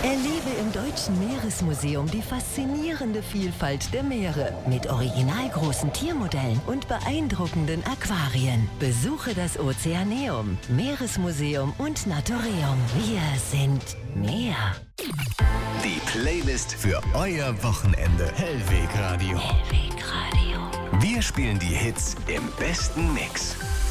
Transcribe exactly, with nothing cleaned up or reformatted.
Erlebe im Deutschen Meeresmuseum die faszinierende Vielfalt der Meere mit originalgroßen Tiermodellen und beeindruckenden Aquarien. Besuche das Ozeaneum, Meeresmuseum und Natureum. Wir sind Meer. Die Playlist für euer Wochenende. Hellweg Radio. Hellweg Radio. Wir spielen die Hits im besten Mix.